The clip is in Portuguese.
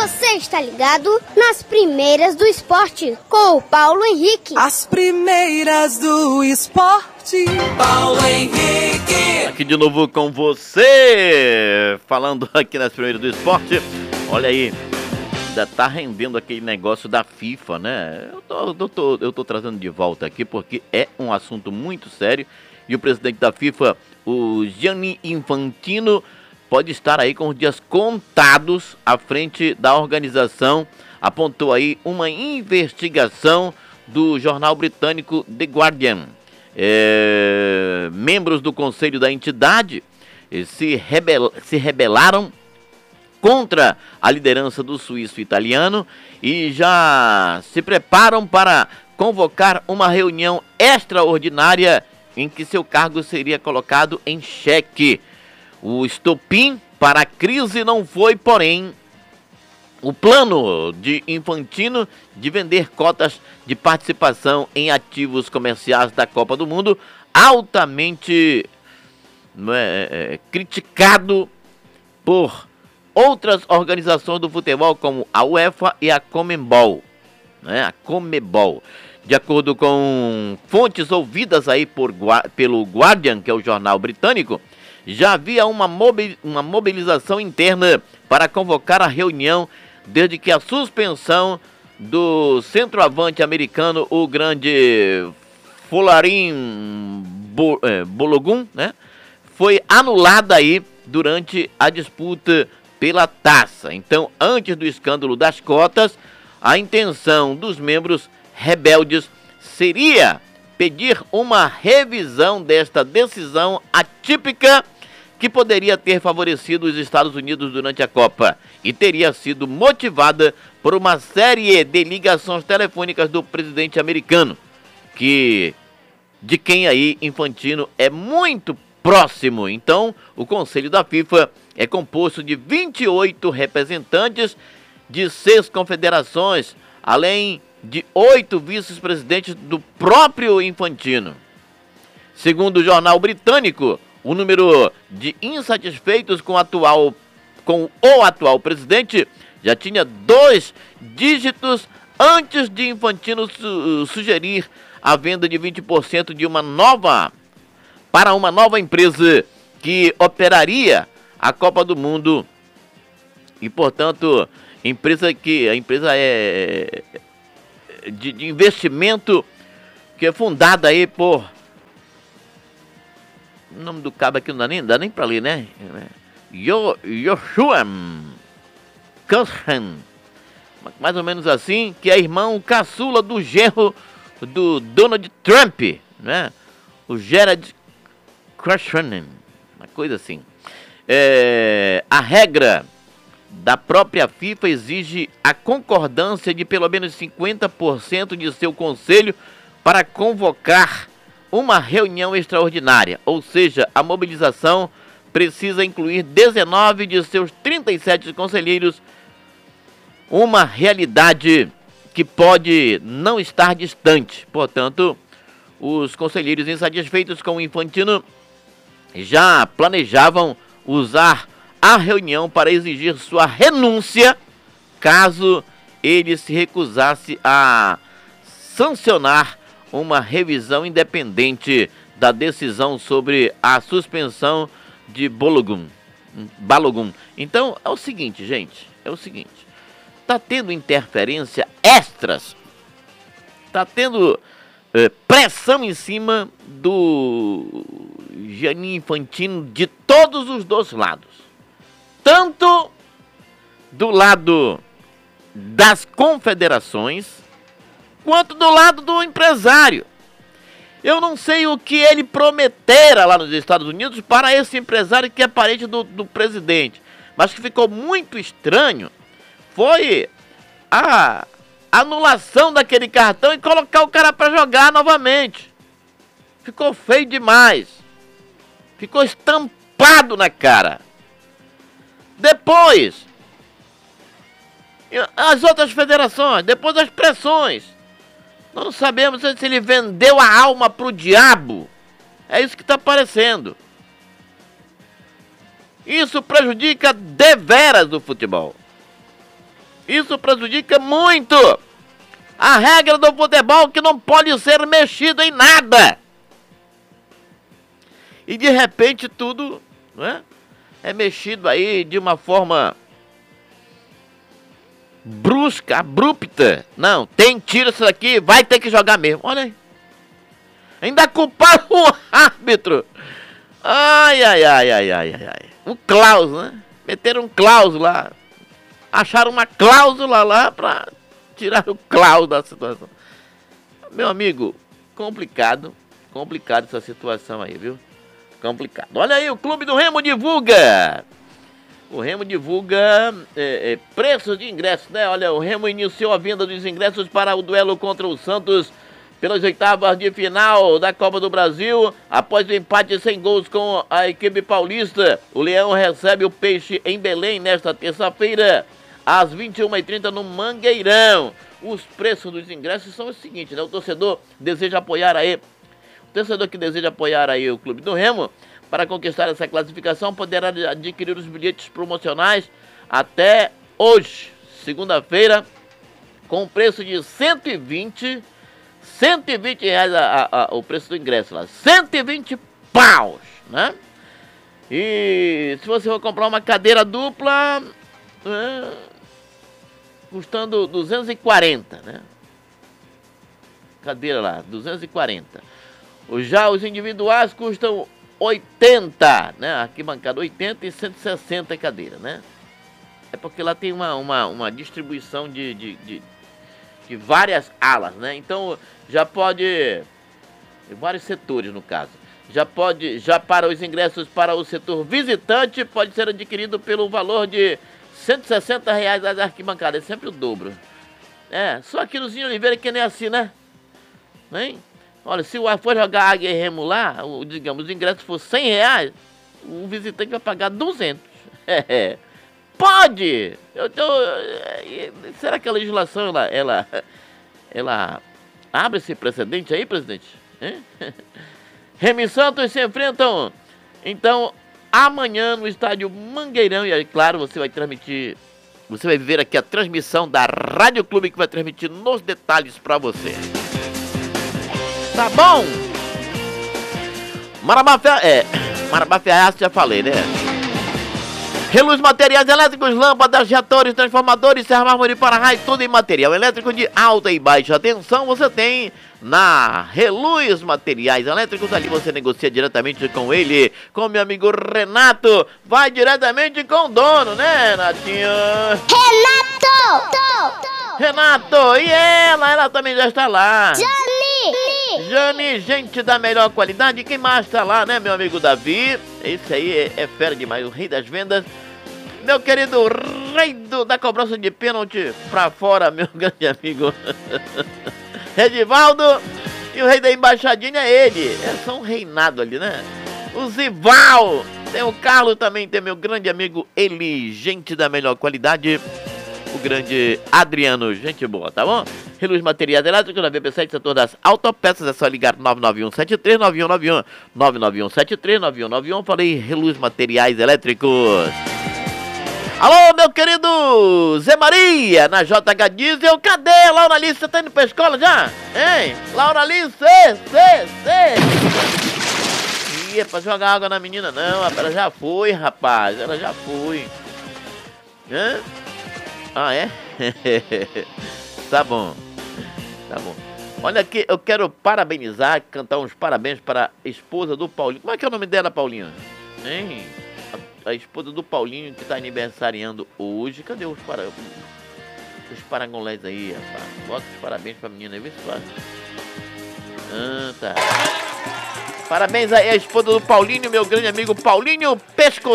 Você está ligado nas primeiras do esporte com o Paulo Henrique. As primeiras do esporte. Paulo Henrique. Aqui de novo com você, falando aqui nas primeiras do esporte. Olha aí, ainda tá rendendo aquele negócio da FIFA, né? Eu tô trazendo de volta aqui porque é um assunto muito sério. E o presidente da FIFA, o Gianni Infantino, pode estar aí com os dias contados à frente da organização. Apontou aí uma investigação do jornal britânico The Guardian. Membros do conselho da entidade se rebelaram contra a liderança do suíço italiano e já se preparam para convocar uma reunião extraordinária em que seu cargo seria colocado em xeque. O estopim para a crise não foi, porém, o plano de Infantino de vender cotas de participação em ativos comerciais da Copa do Mundo, altamente criticado por outras organizações do futebol, como a UEFA e a Conmebol, né? A Conmebol. De acordo com fontes ouvidas aí pelo Guardian, que é o jornal britânico, já havia uma mobilização interna para convocar a reunião desde que a suspensão do centroavante americano, o grande Folarin Balogun, né, foi anulada aí durante a disputa pela taça. Então, antes do escândalo das cotas, a intenção dos membros rebeldes seria pedir uma revisão desta decisão atípica que poderia ter favorecido os Estados Unidos durante a Copa e teria sido motivada por uma série de ligações telefônicas do presidente americano, de quem aí Infantino é muito próximo. Então, o Conselho da FIFA é composto de 28 representantes de 6 confederações, além de 8 vice-presidentes do próprio Infantino. Segundo o jornal britânico, o número de insatisfeitos com o atual presidente já tinha 2 dígitos antes de Infantino sugerir a venda de 20% para uma nova empresa que operaria a Copa do Mundo. E, portanto, a empresa é de investimento, que é fundada aí por... O nome do cabo aqui não dá nem pra ler, né? Joshua Kushner, mais ou menos assim, que é irmão caçula do genro do Donald Trump, né? O Jared Kushner, uma coisa assim. A regra da própria FIFA exige a concordância de pelo menos 50% de seu conselho para convocar uma reunião extraordinária, ou seja, a mobilização precisa incluir 19 de seus 37 conselheiros, uma realidade que pode não estar distante. Portanto, os conselheiros insatisfeitos com o Infantino já planejavam usar a reunião para exigir sua renúncia caso ele se recusasse a sancionar uma revisão independente da decisão sobre a suspensão de Balogun. Então, é o seguinte, gente, tá tendo interferência extras, tá tendo pressão em cima do Gianni Infantino de todos os dois lados. Tanto do lado das confederações, quanto do lado do empresário. Eu não sei o que ele prometera lá nos Estados Unidos para esse empresário que é parente do presidente, mas que ficou muito estranho foi a anulação daquele cartão e colocar o cara para jogar novamente. Ficou feio demais. Ficou estampado na cara. Depois, as outras federações, depois das pressões, nós não sabemos se ele vendeu a alma pro diabo. É isso que está aparecendo. Isso prejudica deveras o futebol. Isso prejudica muito. A regra do futebol que não pode ser mexido em nada. E de repente tudo, né, é mexido aí de uma forma brusca, abrupta. Não, tira isso daqui, vai ter que jogar mesmo. Olha aí. Ainda culparam o árbitro. Ai. O cláusula, né? Meteram um cláusula lá. Acharam uma cláusula lá pra tirar o cláusulo da situação. Meu amigo, complicado essa situação aí, viu? Complicado. Olha aí, o Clube do Remo divulga. O Remo divulga preços de ingressos, né? Olha, o Remo iniciou a venda dos ingressos para o duelo contra o Santos pelas oitavas de final da Copa do Brasil. Após o empate sem gols com a equipe paulista, o Leão recebe o Peixe em Belém nesta terça-feira, às 21h30 no Mangueirão. Os preços dos ingressos são os seguintes, né? O torcedor que deseja apoiar aí o Clube do Remo para conquistar essa classificação poderá adquirir os bilhetes promocionais até hoje, segunda-feira, com preço de 120 reais o preço do ingresso lá, 120 paus, né? E se você for comprar uma cadeira dupla, custando 240, né? Cadeira lá, 240. Já os individuais custam 80, né? Arquibancada 80 e 160 cadeira, né? É porque lá tem uma distribuição de várias alas, né? Então já pode, vários setores no caso, já para os ingressos para o setor visitante pode ser adquirido pelo valor de 160 reais as arquibancadas, é sempre o dobro. Só aqui no Zinho Oliveira que nem assim, né? Hein? Olha, se for jogar Águia e Remo lá, digamos, os ingressos for 100 reais, o visitante vai pagar 200. Pode! Será que a legislação, ela abre esse precedente aí, presidente? Remo e Santos se enfrentam, então, amanhã no estádio Mangueirão. E aí, claro, você vai ver aqui a transmissão da Rádio Clube que vai transmitir nos detalhes pra você. Tá bom? Marabá Ferraz, já falei, né? Reluz Materiais Elétricos, lâmpadas, reatores, transformadores, serra mármore para raio, tudo em material elétrico de alta e baixa tensão. Você tem na Reluz Materiais Elétricos. Ali você negocia diretamente com ele, com meu amigo Renato. Vai diretamente com o dono, né, Renatinho? Renato! E ela também já está lá. Jane, gente da melhor qualidade. Quem mais tá lá, né, meu amigo Davi? Esse aí é fera demais, o rei das vendas. Meu querido rei da cobrança de pênalti pra fora, meu grande amigo Redivaldo. E o rei da embaixadinha é ele. É só um reinado ali, né? O Zival. Tem o Carlos também, tem meu grande amigo ele, gente da melhor qualidade. O grande Adriano, gente boa, tá bom? Reluz Materiais Elétricos, na VP7, setor das autopeças, é só ligar 99173-9191, 99173-9191, falei Reluz Materiais Elétricos. Alô, meu querido Zé Maria, na JH Diesel, cadê a Laura Alice? Você tá indo pra escola já? Hein? Laura Alice, é pra jogar água na menina não, ela já foi, rapaz, ela já foi. Hã? Ah, é? Tá bom. Olha aqui, eu quero parabenizar, cantar uns parabéns para a esposa do Paulinho. Como é que é o nome dela, Paulinho? Hein? A esposa do Paulinho que tá aniversariando hoje. Cadê os parangolés aí, rapaz? Bota os parabéns pra menina aí, vê se faz. Tá. Parabéns aí à esposa do Paulinho, meu grande amigo Paulinho Pesco.